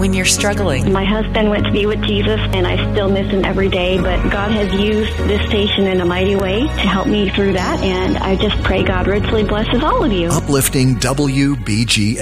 when you're struggling. My husband went to be with Jesus, and I still miss him every day, but God has used this station in a mighty way to help me through that, and I just pray God richly blesses all of you. Uplifting WBGM.